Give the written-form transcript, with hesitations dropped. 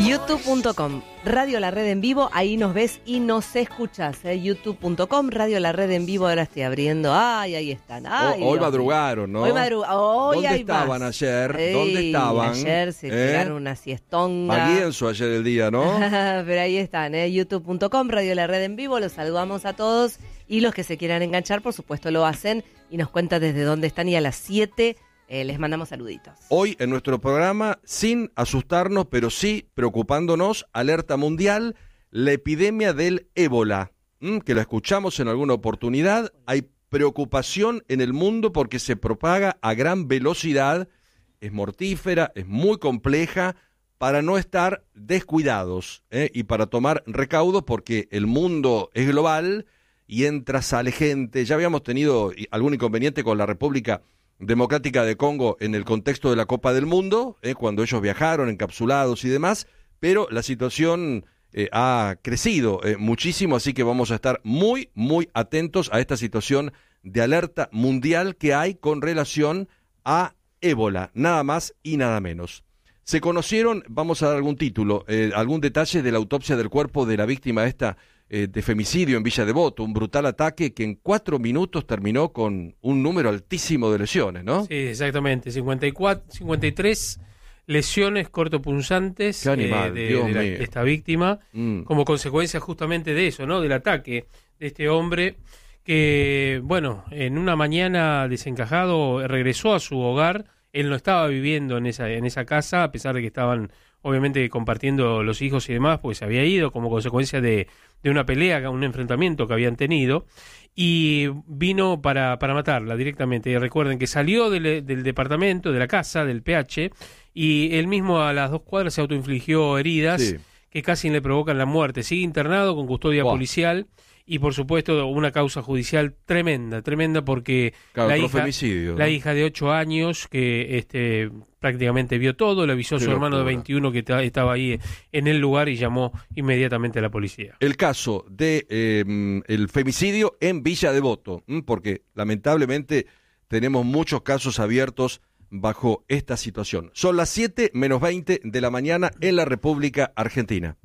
YouTube.com, Radio La Red en Vivo, ahí nos ves y nos escuchas. YouTube.com, Radio La Red en Vivo, ahora estoy abriendo. Ay, ahí están. Ay, hoy madrugaron, ¿no? Hoy ¿Dónde estaban ayer? ¿Dónde estaban? Ayer se tiraron una siestonga. Paguienzo ayer el día, ¿no? Pero ahí están, YouTube.com, Radio La Red en Vivo, los saludamos a todos. Y los que se quieran enganchar, por supuesto, lo hacen y nos cuentan desde dónde están y a las 7 les mandamos saluditos. Hoy en nuestro programa, sin asustarnos, pero sí preocupándonos, alerta mundial, la epidemia del ébola, que lo escuchamos en alguna oportunidad. Hay preocupación en el mundo porque se propaga a gran velocidad, es mortífera, es muy compleja, para no estar descuidados y para tomar recaudos porque el mundo es global y entra, sale gente. Ya habíamos tenido algún inconveniente con la República Democrática de Congo en el contexto de la Copa del Mundo, cuando ellos viajaron encapsulados y demás, pero la situación ha crecido muchísimo, así que vamos a estar muy, muy atentos a esta situación de alerta mundial que hay con relación a ébola, nada más y nada menos. Se conocieron, vamos a dar algún título, algún detalle de la autopsia del cuerpo de la víctima esta de femicidio en Villa Devoto, un brutal ataque que en 4 minutos terminó con un número altísimo de lesiones, ¿no? Sí, exactamente, 53 lesiones cortopunzantes de esta víctima, como consecuencia justamente de eso, ¿no? Del ataque de este hombre que, bueno, en una mañana desencajado regresó a su hogar. Él no estaba viviendo en esa casa, a pesar de que estaban obviamente compartiendo los hijos y demás, porque se había ido como consecuencia de una pelea, un enfrentamiento que habían tenido, y vino para matarla directamente. Y recuerden que salió del departamento, de la casa, del PH, y él mismo a las 2 cuadras se autoinfligió heridas que casi le provocan la muerte. Sigue internado con custodia policial. Y por supuesto una causa judicial tremenda porque la hija de 8 años que prácticamente vio todo, le avisó a su hermano de 21 que estaba ahí en el lugar y llamó inmediatamente a la policía. El caso de el femicidio en Villa Devoto, porque lamentablemente tenemos muchos casos abiertos bajo esta situación. Son las 7:20 de la mañana en la República Argentina.